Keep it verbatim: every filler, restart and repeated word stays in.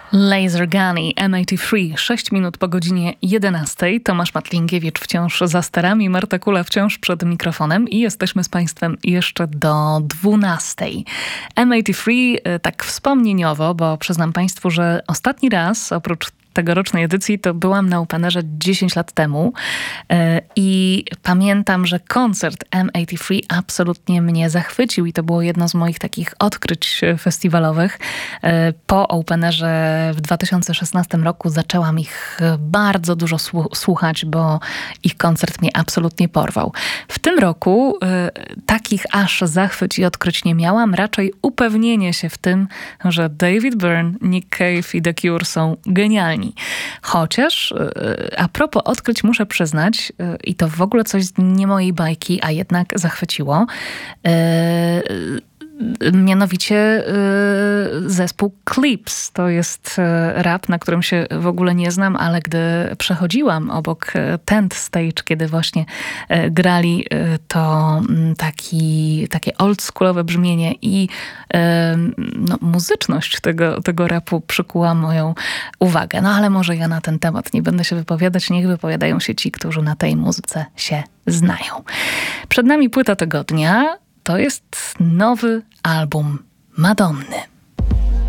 Laser Gunny, M osiem trzy, sześć minut po godzinie jedenastej. Tomasz Matlinkiewicz wciąż za sterami, Marta Kula wciąż przed mikrofonem i jesteśmy z Państwem jeszcze do dwunastej. M osiem trzy tak wspomnieniowo, bo przyznam Państwu, że ostatni raz oprócz tegorocznej edycji to byłam na Openerze dziesięć lat temu i pamiętam, że koncert M osiem trzy absolutnie mnie zachwycił i to było jedno z moich takich odkryć festiwalowych. Po Openerze w dwa tysiące szesnastym roku zaczęłam ich bardzo dużo słuchać, bo ich koncert mnie absolutnie porwał. W tym roku takich aż zachwyć i odkryć nie miałam, raczej upewnienie się w tym, że David Byrne, Nick Cave i The Cure są genialni. Chociaż a propos odkryć muszę przyznać, i to w ogóle coś z nie mojej bajki, a jednak zachwyciło, mianowicie zespół Clipse. To jest rap, na którym się w ogóle nie znam, ale gdy przechodziłam obok Tent Stage, kiedy właśnie grali, to taki, takie oldschoolowe brzmienie i no, muzyczność tego, tego rapu przykuła moją uwagę. No ale może ja na ten temat nie będę się wypowiadać. Niech wypowiadają się ci, którzy na tej muzyce się znają. Przed nami płyta tygodnia. To jest nowy album Madonny.